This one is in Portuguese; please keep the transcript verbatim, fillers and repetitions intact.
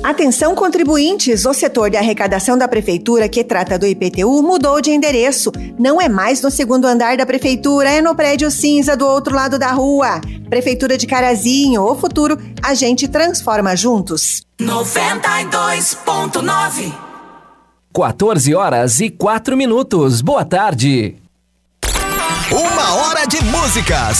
Atenção contribuintes, o setor de arrecadação da prefeitura que trata do I P T U mudou de endereço. Não é mais no segundo andar da prefeitura, é no prédio cinza do outro lado da rua. Prefeitura de Carazinho, o futuro a gente transforma juntos. noventa e dois ponto nove. quatorze horas e quatro minutos. Boa tarde. Uma hora de músicas.